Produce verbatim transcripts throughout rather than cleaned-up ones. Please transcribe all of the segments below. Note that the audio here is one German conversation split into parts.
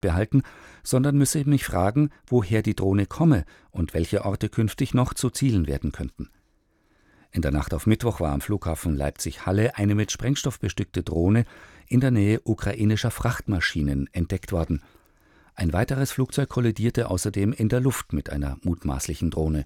behalten, sondern müsse mich fragen, woher die Drohne komme und welche Orte künftig noch zu Zielen werden könnten. In der Nacht auf Mittwoch war am Flughafen Leipzig-Halle eine mit Sprengstoff bestückte Drohne in der Nähe ukrainischer Frachtmaschinen entdeckt worden. Ein weiteres Flugzeug kollidierte außerdem in der Luft mit einer mutmaßlichen Drohne.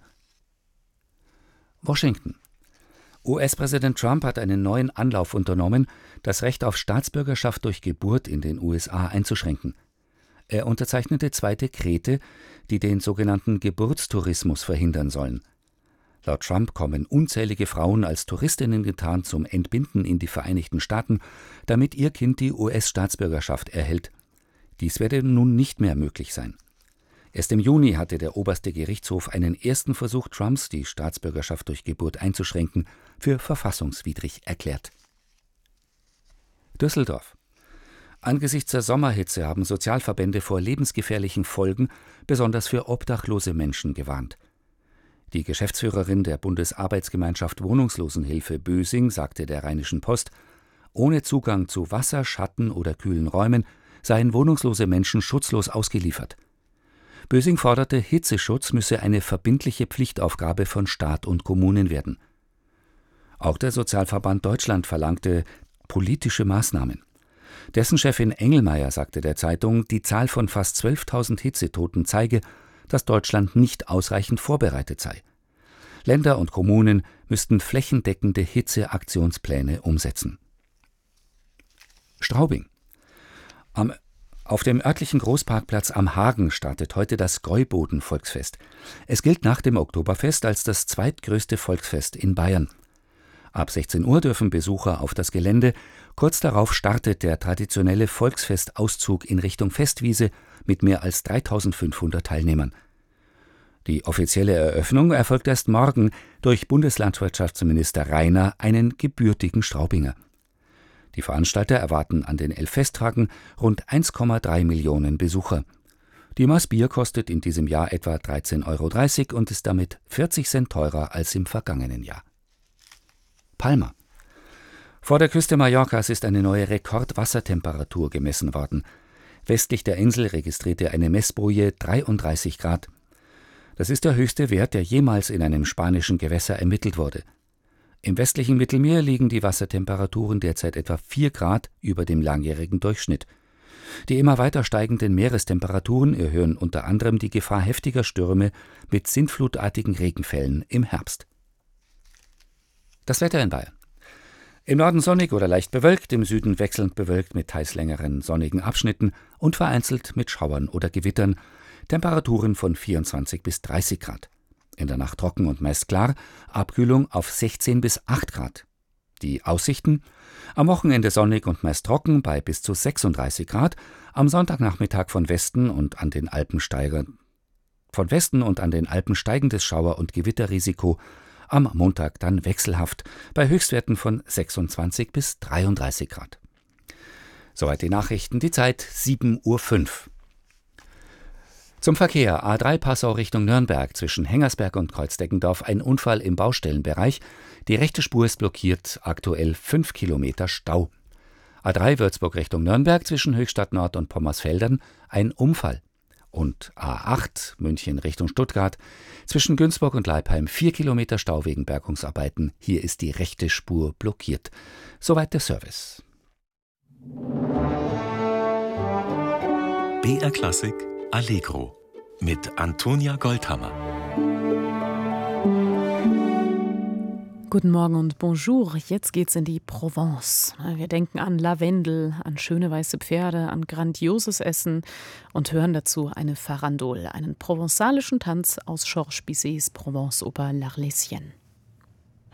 Washington. U S-Präsident Trump hat einen neuen Anlauf unternommen, das Recht auf Staatsbürgerschaft durch Geburt in den U S A einzuschränken. Er unterzeichnete zwei Dekrete, die den sogenannten Geburtstourismus verhindern sollen. Laut Trump kommen unzählige Frauen als Touristinnen getarnt zum Entbinden in die Vereinigten Staaten, damit ihr Kind die U S-Staatsbürgerschaft erhält. Dies werde nun nicht mehr möglich sein. Erst im Juni hatte der oberste Gerichtshof einen ersten Versuch Trumps, die Staatsbürgerschaft durch Geburt einzuschränken, für verfassungswidrig erklärt. Düsseldorf. Angesichts der Sommerhitze haben Sozialverbände vor lebensgefährlichen Folgen, besonders für obdachlose Menschen, gewarnt. Die Geschäftsführerin der Bundesarbeitsgemeinschaft Wohnungslosenhilfe Bösing sagte der Rheinischen Post, ohne Zugang zu Wasser, Schatten oder kühlen Räumen seien wohnungslose Menschen schutzlos ausgeliefert. Bösing forderte, Hitzeschutz müsse eine verbindliche Pflichtaufgabe von Staat und Kommunen werden. Auch der Sozialverband Deutschland verlangte politische Maßnahmen. Dessen Chefin Engelmeier sagte der Zeitung, die Zahl von fast zwölftausend Hitzetoten zeige, dass Deutschland nicht ausreichend vorbereitet sei. Länder und Kommunen müssten flächendeckende Hitzeaktionspläne umsetzen. Straubing. Am, auf dem örtlichen Großparkplatz am Hagen startet heute das Gäuboden-Volksfest. Es gilt nach dem Oktoberfest als das zweitgrößte Volksfest in Bayern. Ab sechzehn Uhr dürfen Besucher auf das Gelände. Kurz darauf startet der traditionelle Volksfestauszug in Richtung Festwiese mit mehr als dreitausendfünfhundert Teilnehmern. Die offizielle Eröffnung erfolgt erst morgen durch Bundeslandwirtschaftsminister Rainer, einen gebürtigen Straubinger. Die Veranstalter erwarten an den elf Festtagen rund eins Komma drei Millionen Besucher. Die Maß Bier kostet in diesem Jahr etwa dreizehn Euro dreißig und ist damit vierzig Cent teurer als im vergangenen Jahr. Palma. Vor der Küste Mallorcas ist eine neue Rekordwassertemperatur gemessen worden. Westlich der Insel registrierte eine Messboje dreiunddreißig Grad. Das ist der höchste Wert, der jemals in einem spanischen Gewässer ermittelt wurde. Im westlichen Mittelmeer liegen die Wassertemperaturen derzeit etwa vier Grad über dem langjährigen Durchschnitt. Die immer weiter steigenden Meerestemperaturen erhöhen unter anderem die Gefahr heftiger Stürme mit sintflutartigen Regenfällen im Herbst. Das Wetter in Bayern. Im Norden sonnig oder leicht bewölkt, im Süden wechselnd bewölkt mit teils längeren sonnigen Abschnitten und vereinzelt mit Schauern oder Gewittern. Temperaturen von vierundzwanzig bis dreißig Grad. In der Nacht trocken und meist klar, Abkühlung auf sechzehn bis acht Grad. Die Aussichten: am Wochenende sonnig und meist trocken bei bis zu sechsunddreißig Grad, am Sonntagnachmittag von Westen und an den Alpen steigend, von Westen und an den Alpen steigendes Schauer- und Gewitterrisiko, am Montag dann wechselhaft bei Höchstwerten von sechsundzwanzig bis dreiunddreißig Grad. Soweit die Nachrichten, die Zeit sieben Uhr fünf. Zum Verkehr: A drei Passau Richtung Nürnberg, zwischen Hengersberg und Kreuzdeggendorf ein Unfall im Baustellenbereich. Die rechte Spur ist blockiert, aktuell fünf Kilometer Stau. A drei Würzburg Richtung Nürnberg, zwischen Höchstadt Nord und Pommersfeldern ein Unfall. Und A acht München Richtung Stuttgart, zwischen Günzburg und Leipheim vier Kilometer Stau wegen Bergungsarbeiten. Hier ist die rechte Spur blockiert. Soweit der Service. B R Klassik Allegro mit Antonia Goldhammer. Guten Morgen und bonjour. Jetzt geht's in die Provence. Wir denken an Lavendel, an schöne weiße Pferde, an grandioses Essen und hören dazu eine Farandole, einen provenzalischen Tanz aus Georges Bizets Provence-Oper L'Arlésienne.